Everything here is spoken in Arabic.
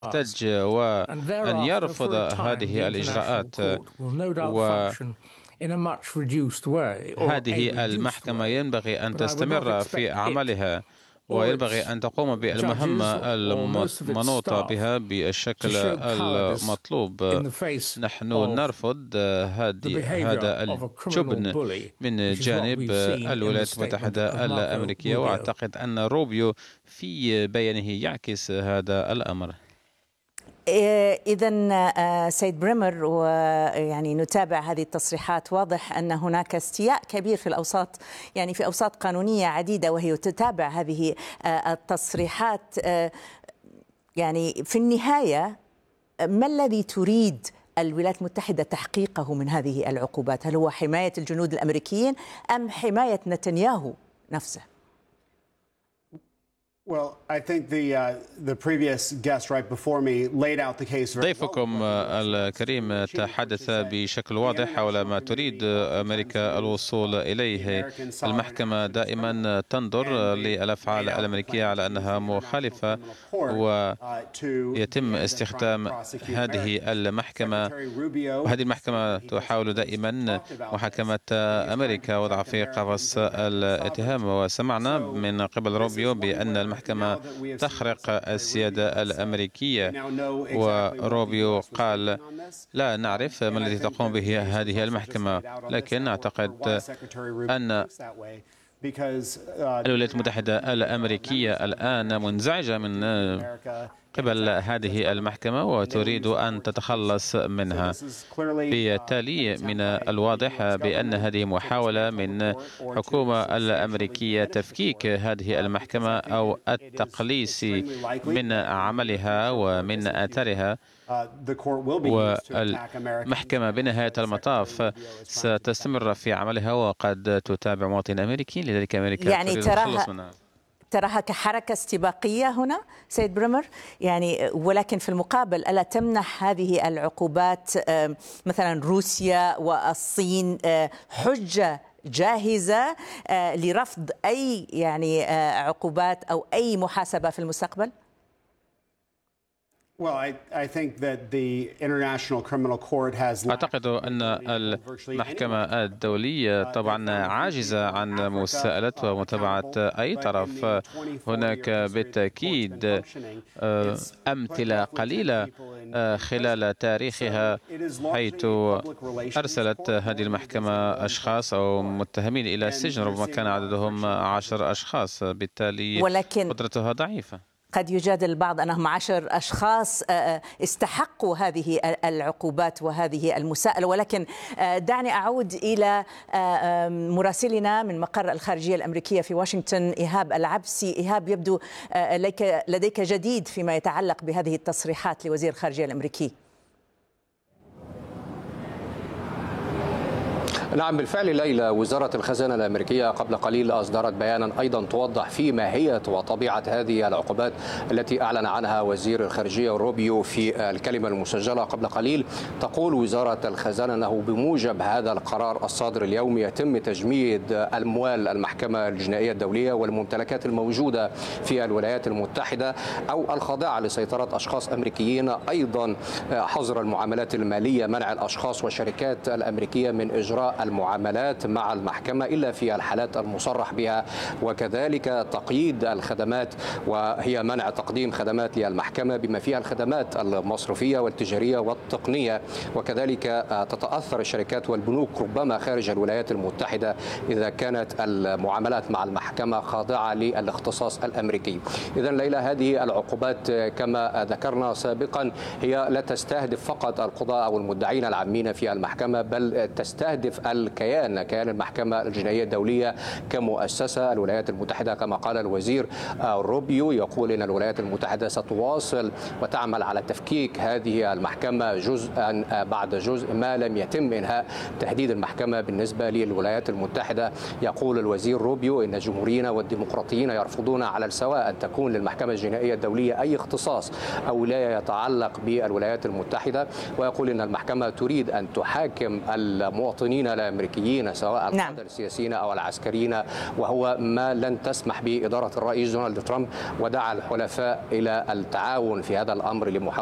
يحتج وأن يرفض هذه الإجراءات. وهذه المحكمة ينبغي أن تستمر في عملها وينبغي أن تقوم بالمهمة المنوطة بها بالشكل المطلوب. نحن نرفض هذا الجبن من جانب الولايات المتحدة الأمريكية، وأعتقد أن روبيو في بيانه يعكس هذا الأمر. إذن سيد بريمر، ويعني نتابع هذه التصريحات، واضح أن هناك استياء كبير في الأوساط، يعني في أوساط قانونية عديدة وهي تتابع هذه التصريحات. يعني في النهاية ما الذي تريد الولايات المتحدة تحقيقه من هذه العقوبات؟ هل هو حماية الجنود الأمريكيين أم حماية نتنياهو نفسه؟ ضيفكم الكريم تحدث بشكل واضح حول ما تريد أمريكا الوصول إليه. المحكمة دائما تنظر للأفعال الأمريكية على أنها مخالفة، ويتم استخدام هذه المحكمة، وهذه المحكمة تحاول دائما محاكمة أمريكا، وضع في قفص الاتهام. وسمعنا من قبل روبيو بأن المحكمة تخرق السيادة الأمريكية، وروبيو قال لا نعرف ما الذي تقوم به هذه المحكمة، لكن أعتقد أن الولايات المتحدة الأمريكية الآن منزعجة من قبل هذه المحكمة وتريد أن تتخلص منها. بالتالي من الواضح بأن هذه محاولة من الحكومة الأمريكية تفكيك هذه المحكمة أو التقليص من عملها ومن أثرها. والمحكمة بنهاية المطاف ستستمر في عملها وقد تتابع مواطنين أمريكيين، لذلك أمريكا يعني تراها كحركة استباقية هنا سيد بريمر، يعني ولكن في المقابل ألا تمنح هذه العقوبات مثلا روسيا والصين حجة جاهزة لرفض أي يعني عقوبات أو أي محاسبة في المستقبل؟ أعتقد أن المحكمة الدولية طبعا عاجزة عن مساءلة ومتابعة أي طرف. هناك بالتأكيد أمثلة قليلة خلال تاريخها حيث أرسلت هذه المحكمة أشخاص أو متهمين إلى السجن، ربما كان عددهم 10 أشخاص، بالتالي قدرتها ضعيفة. قد يجادل البعض أنهم 10 أشخاص استحقوا هذه العقوبات وهذه المساءلة، ولكن دعني أعود إلى مراسلنا من مقر الخارجية الأمريكية في واشنطن، إيهاب العبسي. إيهاب، يبدو لديك جديد فيما يتعلق بهذه التصريحات لوزير الخارجية الأمريكي. نعم بالفعل ليلى، وزارة الخزانة الأمريكية قبل قليل أصدرت بيانا أيضا توضح فيه ماهية وطبيعة هذه العقوبات التي أعلن عنها وزير الخارجية روبيو في الكلمة المسجلة قبل قليل. تقول وزارة الخزانة أنه بموجب هذا القرار الصادر اليوم يتم تجميد أموال المحكمة الجنائية الدولية والممتلكات الموجودة في الولايات المتحدة أو الخاضعة لسيطرة أشخاص أمريكيين، أيضا حظر المعاملات المالية، منع الأشخاص والشركات الأمريكية من إجراء المعاملات مع المحكمة إلا في الحالات المصرح بها، وكذلك تقييد الخدمات وهي منع تقديم خدمات للمحكمة بما فيها الخدمات المصرفية والتجارية والتقنية، وكذلك تتأثر الشركات والبنوك ربما خارج الولايات المتحدة إذا كانت المعاملات مع المحكمة خاضعة للاختصاص الأمريكي. إذن ليلى، هذه العقوبات كما ذكرنا سابقا هي لا تستهدف فقط القضاء أو المدعين العامين في المحكمة، بل تستهدف كيان المحكمة الجنائية الدولية كمؤسسة. الولايات المتحدة كما قال الوزير روبيو يقول إن الولايات المتحدة ستواصل وتعمل على تفكيك هذه المحكمة جزءا بعد جزء ما لم يتم إنهاء تهديد المحكمة بالنسبة للولايات المتحدة. يقول الوزير روبيو إن الجمهوريين والديمقراطيين يرفضون على السواء أن تكون للمحكمة الجنائية الدولية أي اختصاص أو ولاية يتعلق بالولايات المتحدة، ويقول إن المحكمة تريد أن تحاكم المواطنين الأمريكيين سواء القادة السياسيين أو العسكريين، وهو ما لن تسمح به إدارة الرئيس دونالد ترامب، ودعا الحلفاء إلى التعاون في هذا الأمر لمحاولة